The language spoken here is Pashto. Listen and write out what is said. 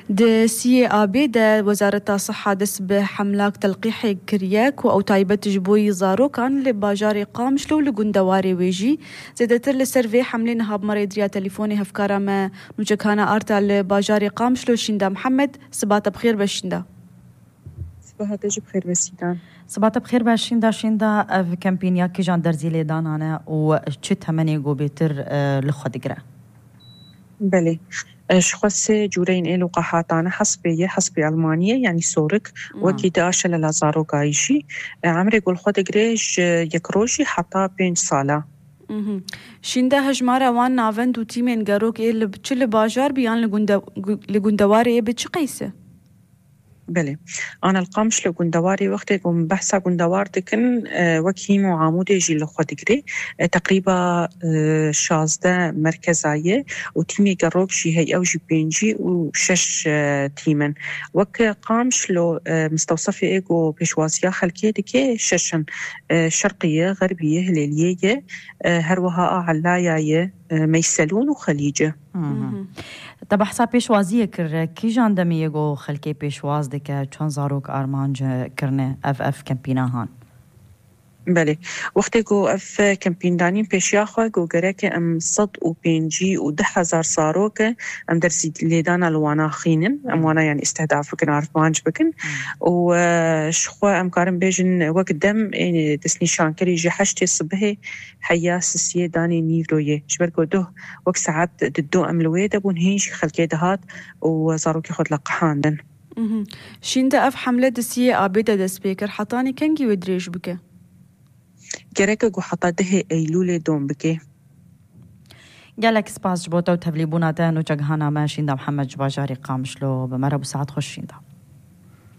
د سی آبی د وزارت الصحة دس بحملاك تلقيح كرياك أو تايبة جبوي زارو كان لباجار قامشلو لقندواري ويجي زيدتر لسيرفي حملينها بمريض ريا تليفوني هفكارا ما نوجكانا آرتا لباجار قامشلو شندا محمد صباح بخير بشندا. صباح بخير بسيدان. صباح بخير بشندا شندا في كامبينيا كي جان درزي ليدان أنا وشت همني جو بيتر لخدقرة. بلي شخص جورين إلو قحاطانا حسبي ألمانيا يعني سورك وكيدا أشل لازارو قايشي عمري يقول خود قريش يكروشي حتى بين صالة شنده هجمارة وان نافند و تيمين قاروك إيه بچل باجار بيان لقندواري إيه بچ قيسة؟ بله أنا القامش لقندواري وقت يقوم بحثا قندوار دكن وكيمو عامودي جي لخودقري تقريبا 16 مركزاية وتيمي قروب جي هي أو جي بينجي وشش تيمن وك قامش لو مستوصفي إيقو بشوازيا خلقية دكي ششن شرقية غربية هليلية هروها علايا ميسلون وخليجة طب حساب پیشوازی کر کی جاندمی گو خلکی پیشواز دکه چون زاروک آرمانج کرنه اف کمپینا هان بله وقتی گو اف کمپین دانیم پیشیاخوا گو گرک ام صد و پینجی و 10,000 صاروك ام درسي ليدانا الوانا خينن ام وانا يعني استهداف بكن عارف مانج بكن وشخوا ام كارم بيجن وقت دم دسني شانكري جي حشتي صبحي حياس السيه داني نيفرويه شبرقو ده وقت ساعات ددو ام الويدة بون هينش خلقي دهات وصاروك يخد لقحان دن شين اف حملة دسيه آبيدة دسبيكر حطاني كنجي ودريش بك گرک گو حتا ده ایلول دوم بکی گلک سپاس جبوتا و تبلیبونا ده نو جگهانا ما شیندا محمد جباجاری قامشلو بمرا بساعت خوش شیندا